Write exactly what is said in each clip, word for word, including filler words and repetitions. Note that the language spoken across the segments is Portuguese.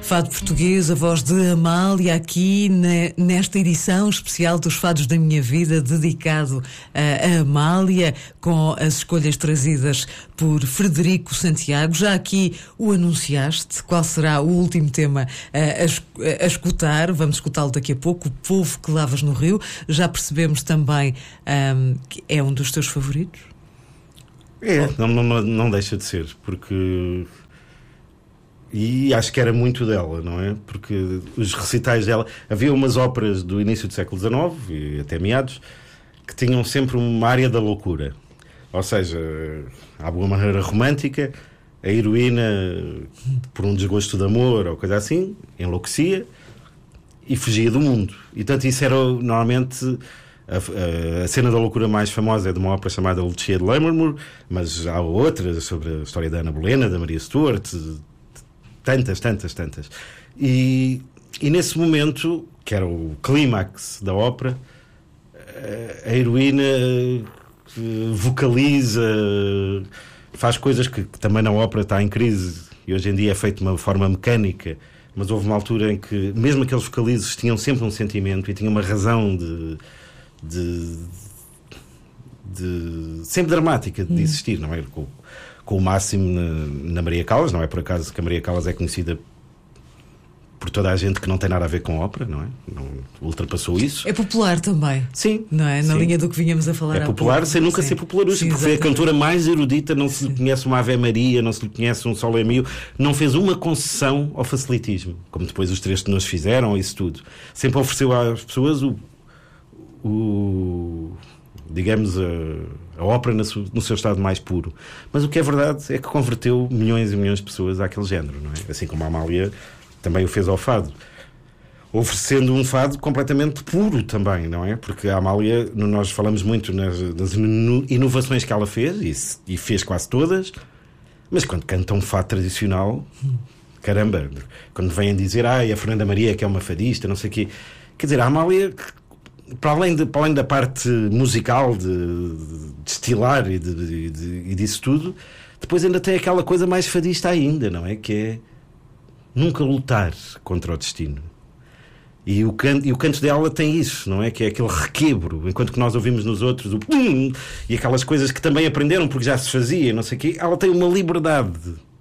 Fado português, a voz de Amália, aqui na, nesta edição especial dos Fados da Minha Vida, dedicado a, a Amália, com as escolhas trazidas por Frederico Santiago. Já aqui o anunciaste, qual será o último tema a, a, a escutar? Vamos escutá-lo daqui a pouco, O Povo que Lavas no Rio. Já percebemos também um, que é um dos teus favoritos? É, não, não, não deixa de ser, porque... E acho que era muito dela, não é? Porque os recitais dela... Havia umas óperas do início do século dezenove, e até meados, que tinham sempre uma área da loucura. Ou seja, à alguma maneira romântica, a heroína, por um desgosto de amor ou coisa assim, enlouquecia e fugia do mundo. E, portanto, isso era normalmente... A, a, a cena da loucura mais famosa é de uma ópera chamada Lucia de Lammermoor, mas há outras sobre a história da Ana Bolena, da Maria Stuart... Tantas, tantas, tantas. E, e nesse momento, que era o clímax da ópera, a heroína vocaliza, faz coisas que, que também na ópera está em crise e hoje em dia é feito de uma forma mecânica, mas houve uma altura em que mesmo aqueles vocalizes tinham sempre um sentimento e tinham uma razão de, de, de sempre dramática de existir, não é? Com, com o máximo na, na Maria Callas. Não é por acaso que a Maria Callas é conhecida por toda a gente que não tem nada a ver com ópera, não é? Não ultrapassou isso. É popular também. Sim. Não é? Na sim. linha do que vinhamos a falar. É popular pouco, sem nunca sim. ser popularucha, porque foi a cantora mais erudita, não se lhe conhece uma Ave Maria, não se lhe conhece um Sole Mio, não fez uma concessão ao facilitismo, como depois os três tenores fizeram, isso tudo. Sempre ofereceu às pessoas o... o digamos, a, a ópera no seu, no seu estado mais puro. Mas o que é verdade é que converteu milhões e milhões de pessoas àquele género, não é? Assim como a Amália também o fez ao fado, oferecendo um fado completamente puro também, não é? Porque a Amália, nós falamos muito nas, nas inovações que ela fez, e, e fez quase todas, mas quando canta um fado tradicional, caramba, quando vêm dizer, ah, e a Fernanda Maria que é uma fadista, não sei o quê, quer dizer, a Amália... Para além, de, para além da parte musical de, de estilar e, de, de, e disso tudo, depois ainda tem aquela coisa mais fadista ainda, não é? Que é nunca lutar contra o destino. E o, can, e o canto dela tem isso, não é? Que é aquele requebro, enquanto que nós ouvimos nos outros o pum, e aquelas coisas que também aprenderam porque já se fazia, não sei o quê. Ela tem uma liberdade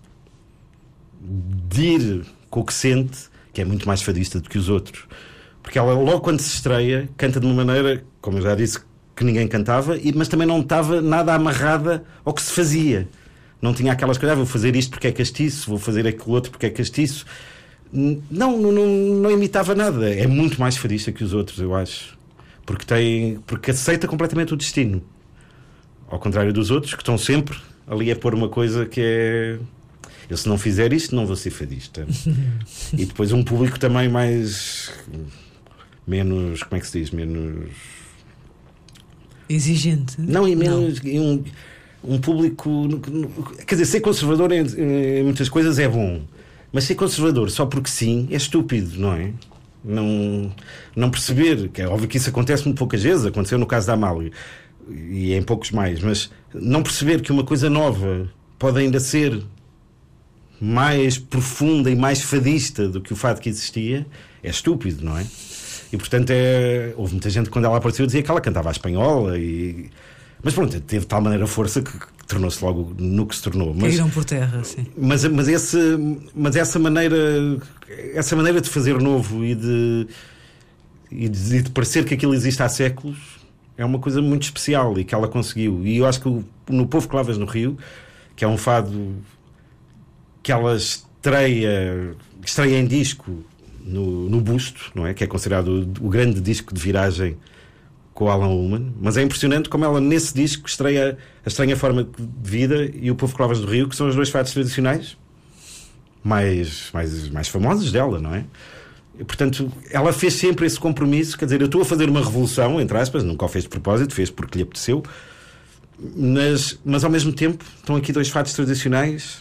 de ir com o que sente, que é muito mais fadista do que os outros. Porque ela, logo quando se estreia, canta de uma maneira, como eu já disse, que ninguém cantava, mas também não estava nada amarrada ao que se fazia. Não tinha aquelas coisas, ah, vou fazer isto porque é castiço, vou fazer aquilo outro porque é castiço. Não, não, não, não imitava nada. É muito mais fadista que os outros, eu acho. Porque, tem, porque aceita completamente o destino. Ao contrário dos outros, que estão sempre ali a pôr uma coisa que é... Eu, se não fizer isto, não vou ser fadista. E depois um público também mais... menos, como é que se diz? Menos... exigente? Não, e menos... Não. Um, um público... Quer dizer, ser conservador em, em muitas coisas é bom. Mas ser conservador só porque sim é estúpido, não é? Não, não perceber, que é óbvio que isso acontece muito poucas vezes, aconteceu no caso da Amália, e em poucos mais, mas não perceber que uma coisa nova pode ainda ser mais profunda e mais fadista do que o fado que existia, é estúpido, não é? E portanto é... houve muita gente quando ela apareceu dizia que ela cantava à espanhola e... mas pronto, teve de tal maneira força que, que tornou-se logo no que se tornou. Mas, caíram por terra, sim. Mas, mas, esse, mas essa maneira essa maneira de fazer novo e de, e de, e de parecer que aquilo existe há séculos é uma coisa muito especial e que ela conseguiu. E eu acho que o, no Povo que Lavas no Rio, que é um fado que ela estreia estreia em disco No, no Busto, não é? Que é considerado o, o grande disco de viragem com o Alan Ullman, mas é impressionante como ela nesse disco estreia A Estranha Forma de Vida e O Povo que Lavas do Rio, que são os dois fados tradicionais mais, mais, mais famosos dela, não é? E, portanto, ela fez sempre esse compromisso, quer dizer, eu estou a fazer uma revolução, entre aspas, nunca o fez de propósito, fez porque lhe apeteceu, mas, mas ao mesmo tempo estão aqui dois fados tradicionais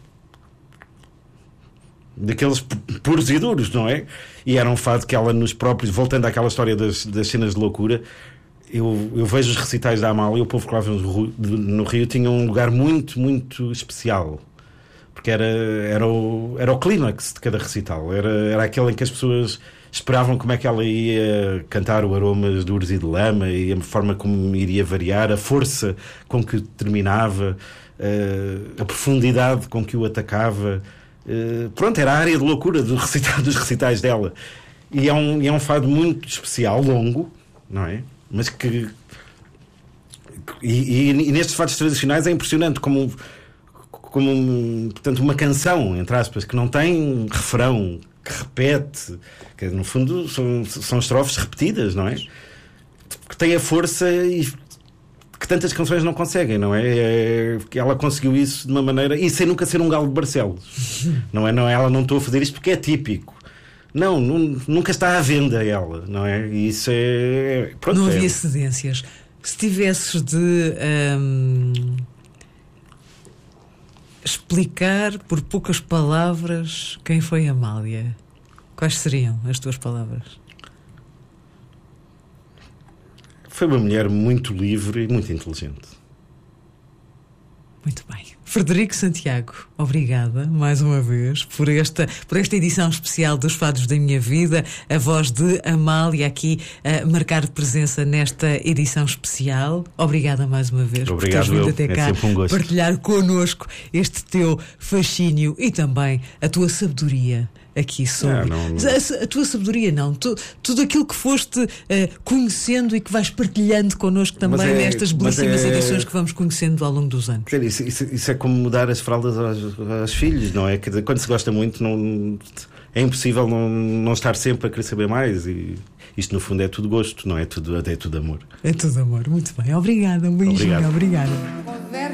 daqueles puros e duros, não é? E era um fado que ela nos próprios, voltando àquela história das, das cenas de loucura, eu, eu vejo os recitais da Amália, o Povo que Lava no Rio tinha um lugar muito, muito especial, porque era, era, o, era o clímax de cada recital, era, era aquele em que as pessoas esperavam como é que ela ia cantar o Aromas de Ures e de Lama, e a forma como iria variar, a força com que terminava, a profundidade com que o atacava. Pronto, era a área de loucura do recital, dos recitais dela. E é, um, e é um fado muito especial, longo, não é? Mas que... E, e, e nestes fados tradicionais é impressionante como, como portanto, uma canção, entre aspas, que não tem refrão, que repete, que no fundo são, são estrofes repetidas, não é? Que tem a força e que tantas canções não conseguem, não é? É que ela conseguiu isso de uma maneira, e sem nunca ser um galo de Barcelos, não é? Não é, ela não estou a fazer isto porque é típico. Não, não, nunca está à venda ela, não é? E isso é... Pronto, não havia é... cedências. Se tivesses de hum, explicar por poucas palavras quem foi Amália, quais seriam as tuas palavras? Foi uma mulher muito livre e muito inteligente. Muito bem. Frederico Santiago, obrigada mais uma vez por esta, por esta edição especial dos Fados da Minha Vida, a voz de Amália aqui a marcar presença nesta edição especial. Obrigada mais uma vez. Obrigado, por teres vindo eu. até É cá sempre um gosto. Partilhar connosco este teu fascínio e também a tua sabedoria aqui sobre. Não, não, não. A, a tua sabedoria não, tu, tudo aquilo que foste uh, conhecendo e que vais partilhando connosco também é, nestas belíssimas é... edições que vamos conhecendo ao longo dos anos. Isso, isso, isso é como mudar as fraldas aos, aos filhos, não é? Quer dizer, quando se gosta muito, não, é impossível não, não estar sempre a querer saber mais. E isto, no fundo, é tudo gosto, não é tudo, é tudo amor. É tudo amor. Muito bem. Obrigada. Um beijinho. Obrigado. Obrigada.